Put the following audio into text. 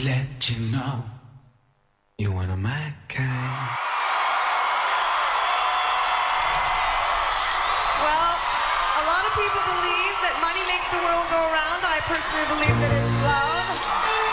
let you know you're one of my kind. Well, a lot of people believe that money makes the world go round. I personally believe that it's love.